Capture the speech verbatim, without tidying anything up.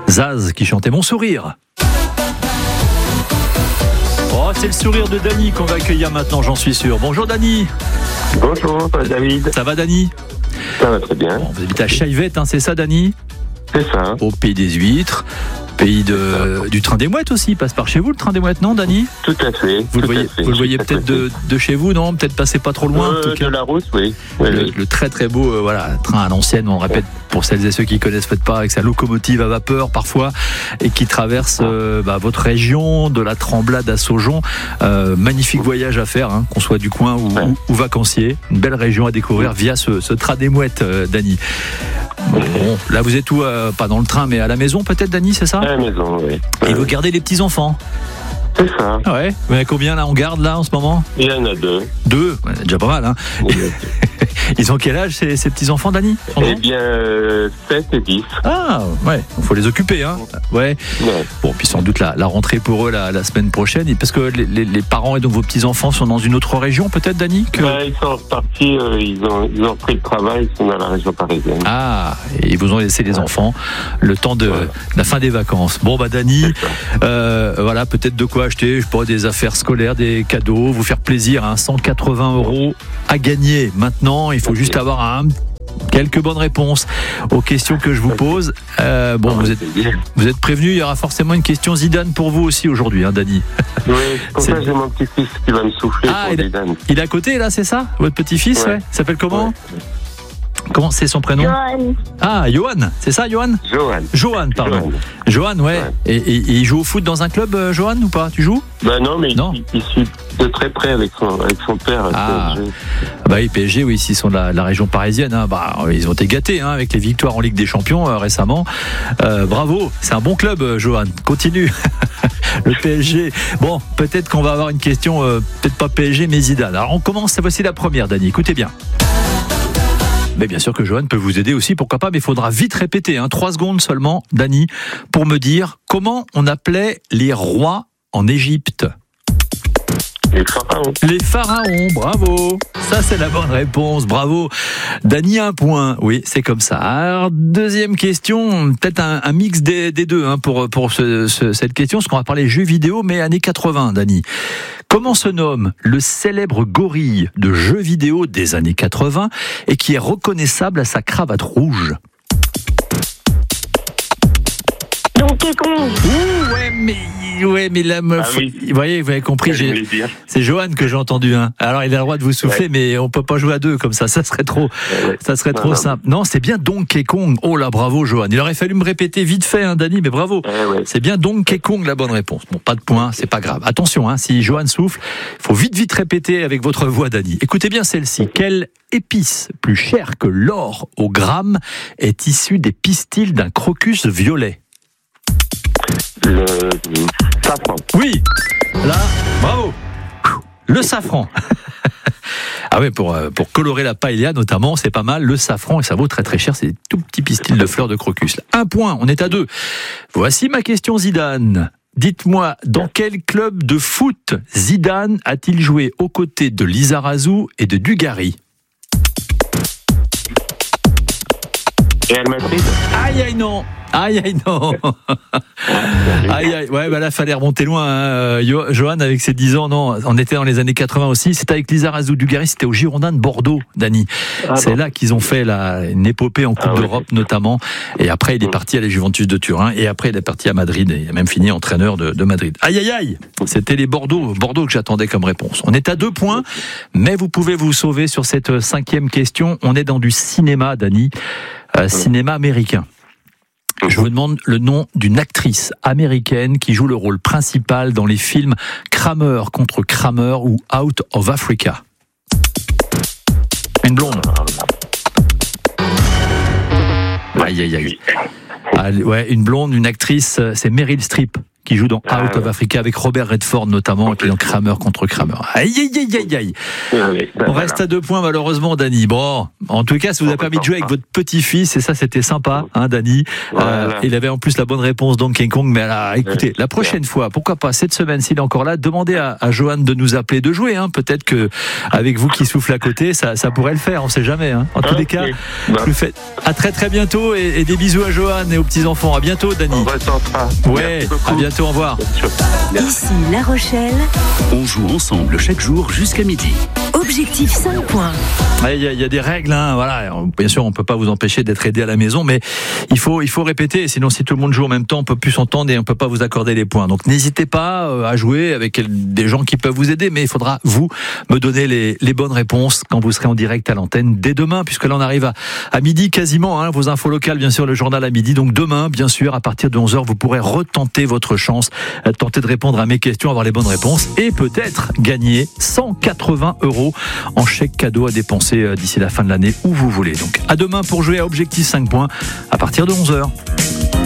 Zaz qui chantait Mon sourire. Oh, c'est le sourire de Dany qu'on va accueillir maintenant, j'en suis sûr. Bonjour Dany. Bonjour David. Ça va Dany? Ça va très bien. Bon, vous habitez à Chaillevette, hein, c'est ça Dany? C'est ça. Au pays des huîtres, pays de, du train des mouettes aussi, passe par chez vous le train des mouettes, non Dany? Tout à fait. Vous tout le voyez, fait, vous le voyez peut-être de, de chez vous, non? Peut-être passer pas trop loin euh, en tout cas. De la route, oui. oui, le, oui. le très très beau euh, voilà, train à l'ancienne, on répète pour celles et ceux qui connaissent peut-être pas, avec sa locomotive à vapeur parfois, et qui traverse euh, bah, votre région, de la Tremblade à Saujon. Euh, magnifique voyage à faire, hein, qu'on soit du coin ou, Ouais. ou, ou vacancier. Une belle région à découvrir via ce, ce train des mouettes, euh, Dany. Bon, là vous êtes où euh, Pas dans le train, mais à la maison peut-être, Dany, c'est ça? À la maison, oui. Et vous gardez les petits-enfants? C'est ça. Ah ouais. Vous avez combien là on garde là en ce moment? Il y en a deux. Deux, ouais, déjà pas mal, hein. Ils ont quel âge ces, ces petits-enfants, Dany? Eh bien, euh, sept et dix. Ah, ouais, il faut les occuper, hein. Ouais. Ouais. Bon, puis sans doute la, la rentrée pour eux la, la semaine prochaine, parce que les, les, les parents et donc vos petits-enfants sont dans une autre région, peut-être, Dany que... Ouais, ils sont repartis, euh, ils, ont, ils ont pris le travail, ils sont dans la région parisienne. Ah, et ils vous ont laissé les enfants le temps de, Ouais. de la fin des vacances. Bon, bah, Dany, C'est ça. euh, voilà, peut-être de quoi acheter, je sais pas, des affaires scolaires, des cadeaux, vous faire plaisir, hein, cent quatre-vingts euros à gagner. Maintenant, il faut Ok. juste avoir un quelques bonnes réponses aux questions que je vous pose. Euh, bon, vous êtes, vous êtes prévenus, il y aura forcément une question Zidane pour vous aussi aujourd'hui, hein, Dany. Oui, comme C'est- ça j'ai mon petit-fils qui va me souffler Ah, pour il a- Zidane. Il est à côté, là, c'est ça? Votre petit-fils, ouais. Ouais. Il s'appelle comment? Ouais. Comment c'est son prénom? Johan. Ah, Johan, c'est ça, Johan? Johan. Johan, pardon. Johan, ouais. Ouais. Et, et- et il joue au foot dans un club, euh, Johan, ou pas? Tu joues? Ben non, mais Non. Il, il suit de très près avec son, avec son père. Ah. P S G. Ah bah oui, P S G, oui, s'ils sont de la, la région parisienne, hein, bah, ils ont été gâtés hein, avec les victoires en Ligue des Champions euh, récemment. Euh, bravo, c'est un bon club, euh, Johan. Continue. Le P S G. Bon, peut-être qu'on va avoir une question, euh, peut-être pas P S G, mais Zidane. Alors on commence, voici la première, Dany. Écoutez bien. Mais bien sûr que Johan peut vous aider aussi, pourquoi pas, mais il faudra vite répéter, hein, trois secondes seulement, Dany, pour me dire comment on appelait les rois en Égypte. Les pharaons. Les pharaons, bravo. Ça, c'est la bonne réponse, bravo. Dany, un point. Oui, c'est comme ça. Alors, deuxième question, peut-être un, un mix des, des deux hein, pour, pour ce, ce, cette question, parce qu'on va parler jeux vidéo, mais années quatre-vingts, Dany. Comment se nomme le célèbre gorille de jeux vidéo des années quatre-vingts et qui est reconnaissable à sa cravate rouge? Donkey Kong. Ouh, ouais, mais, ouais, mais là, me- Ah oui. vous voyez, vous avez compris, Je j'ai... voulais dire. C'est Johan que j'ai entendu. Hein. Alors il a le droit de vous souffler, Ouais. mais on peut pas jouer à deux comme ça. Ça serait trop, Ouais. ça serait Non, trop non. simple. Non, c'est bien Donkey Kong. Oh là, bravo Johan. Il aurait fallu me répéter vite fait, hein, Dany, mais bravo. Eh ouais. C'est bien Donkey Kong la bonne réponse. Bon, pas de point, c'est pas grave. Attention, hein, si Johan souffle, il faut vite vite répéter avec votre voix, Dany. Écoutez bien celle-ci. Quelle épice plus chère que l'or au gramme est issue des pistils d'un crocus violet? Le safran. Oui, là, bravo. Le safran. Ah oui, pour, euh, pour colorer la paella notamment, c'est pas mal. Le safran, et ça vaut très très cher, c'est des tout petits pistils de fleurs de crocus. Là. Un point, on est à deux. Voici ma question Zidane. Dites-moi, dans quel club de foot Zidane a-t-il joué aux côtés de Lizarazu et de Dugarry? Real Madrid. Aïe aïe non. Aïe aïe non. Aïe aïe. Ouais, bah là fallait remonter loin. Hein. Yo- Johan avec ses dix ans, non, on était dans les années quatre-vingts aussi. C'était avec Lizarazu Dugarry, c'était au Girondins de Bordeaux, Dany. Ah C'est bon. là qu'ils ont fait la, une épopée en Coupe Ah ouais. d'Europe notamment. Et après il est parti à la Juventus de Turin. Et après il est parti à Madrid. Et il a même fini entraîneur de, de Madrid. Aïe aïe aïe. C'était les Bordeaux, Bordeaux que j'attendais comme réponse. On est à deux points, mais vous pouvez vous sauver sur cette cinquième question. On est dans du cinéma, Dany. Euh, cinéma américain. Je vous demande le nom d'une actrice américaine qui joue le rôle principal dans les films Kramer contre Kramer ou Out of Africa. Une blonde. Aïe aïe aïe. Ah, ouais, une blonde, une actrice, c'est Meryl Streep qui joue dans Ah, Out of ouais. Africa avec Robert Redford notamment, qui est dans Kramer contre Kramer. Aïe, aïe, aïe, aïe, aïe. Ah, oui, ben On voilà. reste à deux points malheureusement, Dany. Bon, en tout cas, ça vous a On permis de jouer avec repartira. votre petit-fils et ça, c'était sympa, hein, Dany. Voilà. Euh, il avait en plus la bonne réponse Donkey Kong. Mais là, écoutez, Ouais, la prochaine fois, pourquoi pas cette semaine, s'il est encore là, demandez à, à Johan de nous appeler, de jouer. Hein. Peut-être que avec vous qui souffle à côté, ça, ça pourrait le faire. On sait jamais. Hein. En tous les Ok. cas, Bah, je vous fais à très très bientôt et, et des bisous à Johan et aux petits enfants. À bientôt, Dany. on retentera. Ouais, Merci beaucoup. à bientôt. Au revoir. Ici La Rochelle, On joue ensemble chaque jour jusqu'à midi. objectif cinq points. Ouais, Il y, a, il y a des règles, hein, voilà. Bien sûr, on peut pas vous empêcher d'être aidé à la maison, mais il faut, il faut répéter. Sinon, si tout le monde joue en même temps, on peut plus s'entendre et on peut pas vous accorder les points. Donc, n'hésitez pas euh, à jouer avec des gens qui peuvent vous aider, mais il faudra vous me donner les, les bonnes réponses quand vous serez en direct à l'antenne dès demain, puisque là on arrive à, à midi quasiment. Hein, vos infos locales, bien sûr, le journal à midi. Donc demain, bien sûr, à partir de onze heures, vous pourrez retenter votre chance, euh, tenter de répondre à mes questions, avoir les bonnes réponses et peut-être gagner cent quatre-vingts euros en chèque cadeau à dépenser euh, d'ici la fin de l'année où vous voulez. Donc à demain pour jouer à Objectif cinq points à partir de onze heures.